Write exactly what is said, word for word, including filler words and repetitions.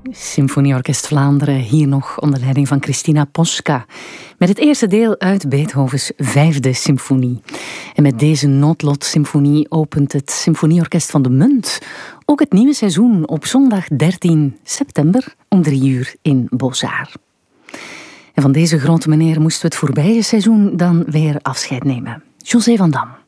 Symfonieorkest Vlaanderen, hier nog onder leiding van Christina Poschka. Met het eerste deel uit Beethovens vijfde symfonie. En met deze noodlotsymfonie opent het Symfonieorkest van de Munt ook het nieuwe seizoen op zondag dertien september om drie uur in Bozar. En van deze grote meneer moesten we het voorbije seizoen dan weer afscheid nemen. José van Dam.